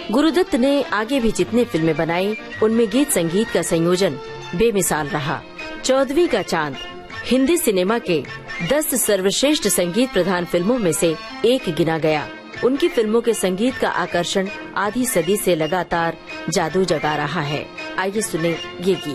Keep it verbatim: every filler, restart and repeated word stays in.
गुरुदत्त ने आगे भी जितने फिल्में बनाई उनमें गीत संगीत का संयोजन बेमिसाल रहा। चौदहवीं का चांद हिंदी सिनेमा के दस सर्वश्रेष्ठ संगीत प्रधान फिल्मों में से एक गिना गया। उनकी फिल्मों के संगीत का आकर्षण आधी सदी से लगातार जादू जगा रहा है। आइए सुने ये गीत।